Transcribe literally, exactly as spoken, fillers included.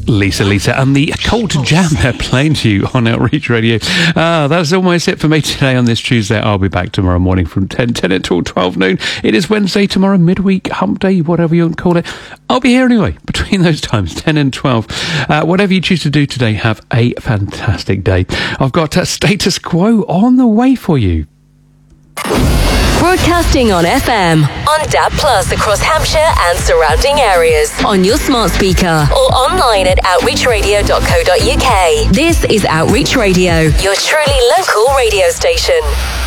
Lisa Lisa and the Cold Jam they're playing to you on Outreach Radio. Ah, that's almost it for me today on this Tuesday. I'll be back tomorrow morning from ten, ten until twelve noon. It is Wednesday tomorrow, midweek, hump day, whatever you want to call it. I'll be here anyway, between those times, ten and twelve. Uh, whatever you choose to do today, have a fantastic day. I've got a Status Quo on the way for you. Broadcasting on F M, on D A B Plus across Hampshire and surrounding areas, on your smart speaker or online at outreach radio dot co dot uk. This is Outreach Radio, your truly local radio station.